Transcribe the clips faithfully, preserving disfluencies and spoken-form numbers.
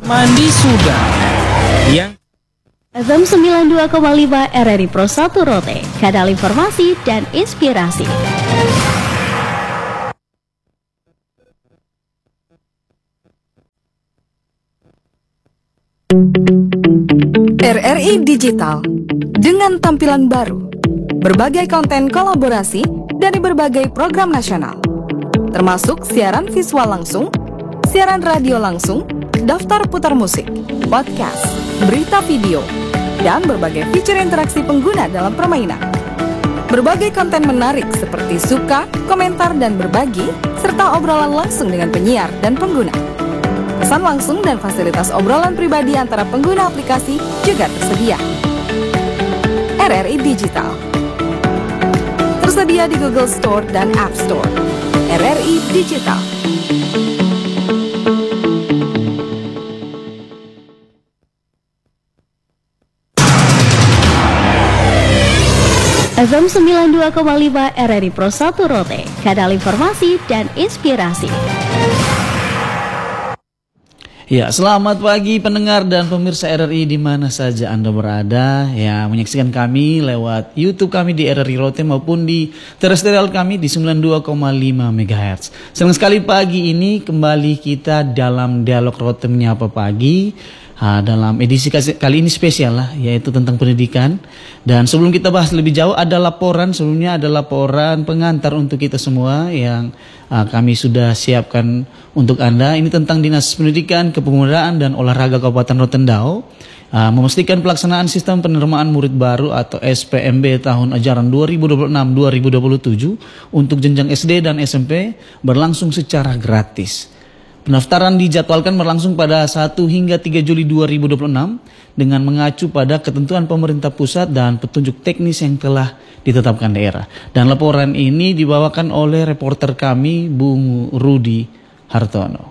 Mandi sudah yang F M sembilan puluh dua koma lima R R I Pro satu Rote, kanal informasi dan inspirasi. R R I Digital dengan tampilan baru, berbagai konten kolaborasi dari berbagai program nasional, termasuk siaran visual langsung, siaran radio langsung, daftar putar musik, podcast, berita video, dan berbagai fitur interaksi pengguna dalam permainan. Berbagai konten menarik seperti suka, komentar, dan berbagi, serta obrolan langsung dengan penyiar dan pengguna. Pesan langsung dan fasilitas obrolan pribadi antara pengguna aplikasi juga tersedia. R R I Digital tersedia di Google Store dan App Store. R R I Digital. F M sembilan puluh dua koma lima R R I Pro satu Rote, kanal informasi dan inspirasi. Ya, selamat pagi pendengar dan pemirsa R R I di mana saja Anda berada, ya, menyaksikan kami lewat YouTube kami di R R I Rote maupun di terestrial kami di sembilan puluh dua koma lima megahertz. Senang sekali pagi ini kembali kita dalam dialog Rote Menyapa Pagi. Ha, dalam edisi kali ini spesial lah, yaitu tentang pendidikan. Dan sebelum kita bahas lebih jauh, ada laporan, sebelumnya ada laporan pengantar untuk kita semua yang uh, kami sudah siapkan untuk Anda. Ini tentang Dinas Pendidikan, Kepemudaan dan Olahraga Kabupaten Rotendao uh, memastikan pelaksanaan sistem penerimaan murid baru atau S P M B tahun ajaran dua ribu dua puluh enam dua ribu dua puluh tujuh untuk jenjang S D dan S M P berlangsung secara gratis. Pendaftaran dijadwalkan berlangsung pada satu hingga tiga Juli dua ribu dua puluh enam dengan mengacu pada ketentuan pemerintah pusat dan petunjuk teknis yang telah ditetapkan daerah. Dan laporan ini dibawakan oleh reporter kami, Bung Rudi Hartono.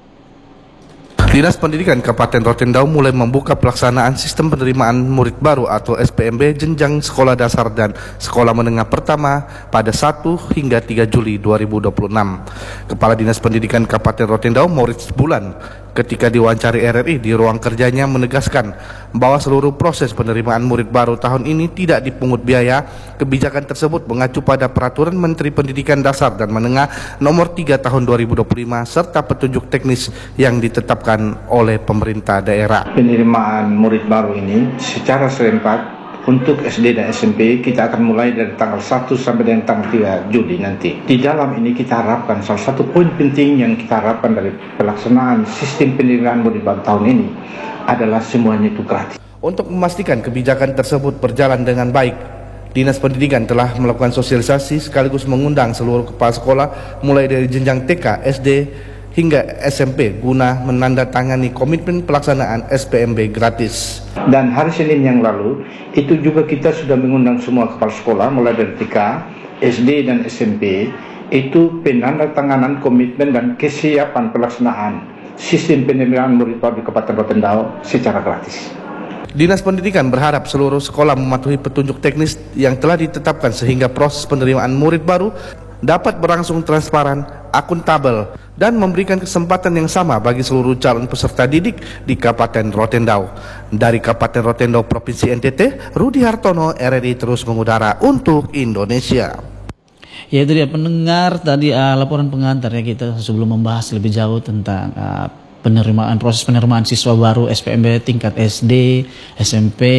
Dinas Pendidikan Kabupaten Rotendao mulai membuka pelaksanaan sistem penerimaan murid baru atau S P M B jenjang sekolah dasar dan sekolah menengah pertama pada satu hingga tiga Juli dua ribu dua puluh enam. Kepala Dinas Pendidikan Kabupaten Rotendao Moritz Bulan ketika diwawancari R R I di ruang kerjanya menegaskan bahwa seluruh proses penerimaan murid baru tahun ini tidak dipungut biaya. Kebijakan tersebut mengacu pada Peraturan Menteri Pendidikan Dasar dan Menengah Nomor tiga Tahun dua ribu dua puluh lima serta petunjuk teknis yang ditetapkan oleh pemerintah daerah. Penerimaan murid baru ini secara serempak untuk S D dan S M P kita akan mulai dari tanggal satu sampai dengan tanggal tiga Juli nanti. Di dalam ini kita harapkan salah satu poin penting yang kita harapkan dari pelaksanaan sistem penerimaan murid baru tahun ini adalah semuanya itu gratis. Untuk memastikan kebijakan tersebut berjalan dengan baik, Dinas Pendidikan telah melakukan sosialisasi sekaligus mengundang seluruh kepala sekolah mulai dari jenjang T K, S D hingga S M P guna menandatangani komitmen pelaksanaan S P M B gratis. Dan hari Senin yang lalu itu juga kita sudah mengundang semua kepala sekolah mulai dari T K, S D dan S M P itu penandatanganan komitmen dan kesiapan pelaksanaan sistem penerimaan murid baru di Kabupaten Rotendao secara gratis. Dinas Pendidikan berharap seluruh sekolah mematuhi petunjuk teknis yang telah ditetapkan sehingga proses penerimaan murid baru dapat berlangsung transparan, akuntabel, dan memberikan kesempatan yang sama bagi seluruh calon peserta didik di Kabupaten Rotendao. Dari Kabupaten Rotendao, Provinsi N T T, Rudi Hartono, R R I terus mengudara untuk Indonesia. Ya, itu dia pendengar tadi uh, laporan pengantar ya kita sebelum membahas lebih jauh tentang uh, penerimaan proses penerimaan siswa baru S P M B tingkat S D, S M P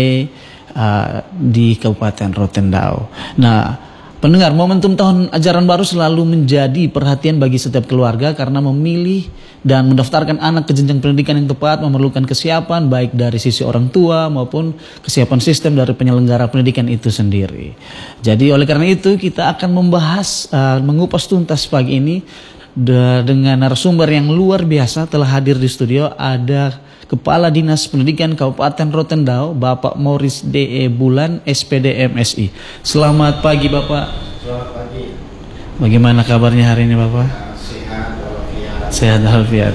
uh, di Kabupaten Rotendao. Nah, pendengar, momentum tahun ajaran baru selalu menjadi perhatian bagi setiap keluarga karena memilih dan mendaftarkan anak ke jenjang pendidikan yang tepat memerlukan kesiapan baik dari sisi orang tua maupun kesiapan sistem dari penyelenggara pendidikan itu sendiri. Jadi oleh karena itu kita akan membahas, uh, mengupas tuntas pagi ini de- dengan narasumber yang luar biasa. Telah hadir di studio ada Kepala Dinas Pendidikan Kabupaten Rotendao, Bapak Moritz D E Bulan, S P D M S I. Selamat pagi Bapak. Selamat pagi. Bagaimana kabarnya hari ini Bapak? Sehat walafiat. Sehat walafiat.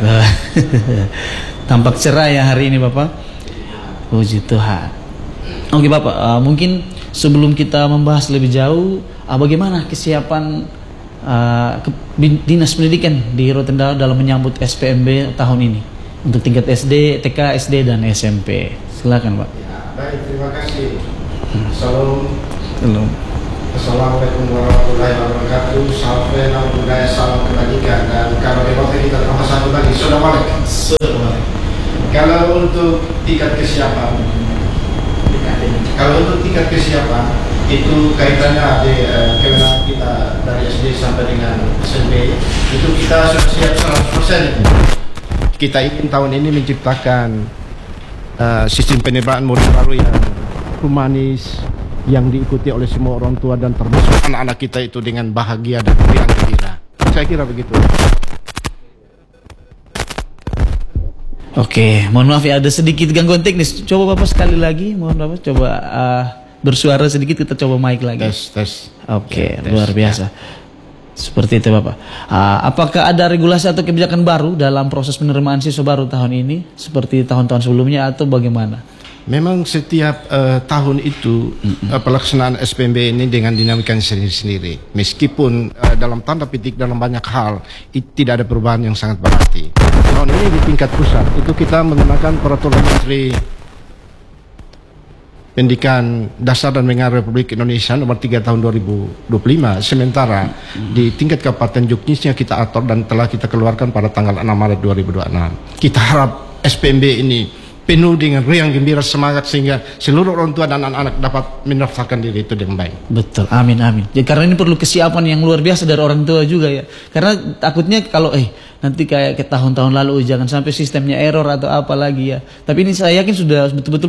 Tampak cerah ya hari ini Bapak. Puji Tuhan. Oke Bapak, uh, mungkin sebelum kita membahas lebih jauh, uh, bagaimana kesiapan uh, ke, Dinas Pendidikan di Rotendao dalam menyambut S P M B tahun ini? untuk tingkat S D, T K, S D dan S M P. Silakan, Pak. Ya, baik, terima kasih. Salam. Halo. Assalamualaikum warahmatullahi wabarakatuh. Salam nama budaya, salam kebajikan. Dan kalau di waktu kita tambah satu lagi, Assalamualaikum. Kalau untuk tingkat kesiapan, kalau untuk tingkat kesiapan itu kaitannya di uh, kewenangan kita dari S D sampai dengan S M P itu kita sudah siap seratus persen. Kita ingin tahun ini menciptakan uh, sistem penerimaan murid baru yang humanis, yang diikuti oleh semua orang tua dan termasuk anak-anak kita itu dengan bahagia dan riang gembira. Saya kira begitu. Oke, mohon maaf ya ada sedikit gangguan teknis. Coba Bapak sekali lagi, mohon Bapak coba uh, bersuara sedikit, kita coba mic lagi. Tes, tes. Oke, Ya, tes, luar biasa. Seperti itu Bapak. Uh, apakah ada regulasi atau kebijakan baru dalam proses penerimaan siswa baru tahun ini seperti tahun-tahun sebelumnya atau bagaimana? Memang setiap uh, tahun itu mm-hmm. uh, pelaksanaan S P M B ini dengan dinamikanya sendiri-sendiri. Meskipun uh, dalam tanda petik dalam banyak hal it, tidak ada perubahan yang sangat berarti. Tahun ini di tingkat pusat itu kita menggunakan peraturan Menteri Pendidikan Dasar dan Menengah Republik Indonesia nomor tiga tahun dua ribu dua puluh lima. Sementara mm-hmm. di tingkat kabupaten juknisnya kita atur dan telah kita keluarkan pada tanggal enam Maret dua ribu dua puluh enam. Kita harap S P M B ini penuh dengan riang gembira semangat sehingga seluruh orang tua dan anak-anak dapat mendaftarkan diri itu dengan baik. Betul, amin amin. Ya, karena ini perlu kesiapan yang luar biasa dari orang tua juga ya. Karena takutnya kalau eh nanti kayak ke tahun-tahun lalu jangan sampai sistemnya error atau apa lagi ya. Tapi ini saya yakin sudah betul-betul